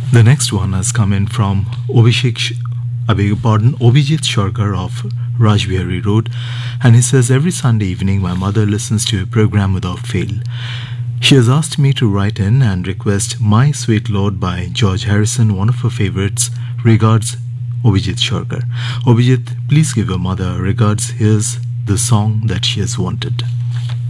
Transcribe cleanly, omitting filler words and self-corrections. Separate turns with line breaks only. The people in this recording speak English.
The next one has come in from Abhijit Sharkar of Rajbihari Road, and he says every Sunday evening my mother listens to your program without fail. She has asked me to write in and request My Sweet Lord by George Harrison, one of her favorites. Regards, Abhijit Sharkar. Abhijit, please give your mother regards. Here's the song that she has wanted.